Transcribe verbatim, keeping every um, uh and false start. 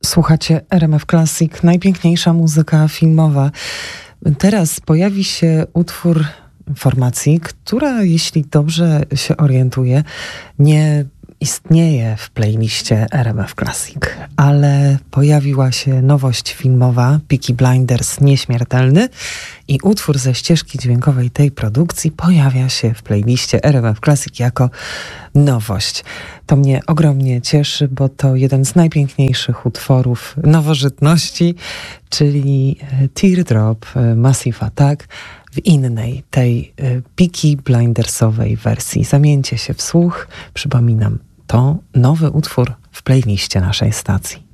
Słuchacie R M F Classic, najpiękniejsza muzyka filmowa. Teraz pojawi się utwór formacji, która, jeśli dobrze się orientuję, nie istnieje w playliście R M F Classic, ale pojawiła się nowość filmowa Peaky Blinders Nieśmiertelny i utwór ze ścieżki dźwiękowej tej produkcji pojawia się w playliście R M F Classic jako nowość. To mnie ogromnie cieszy, bo to jeden z najpiękniejszych utworów nowożytności, czyli Teardrop Massive Attack w innej, tej Peaky Blindersowej wersji. Zamieńcie się w słuch. Przypominam, to nowy utwór w playliście naszej stacji.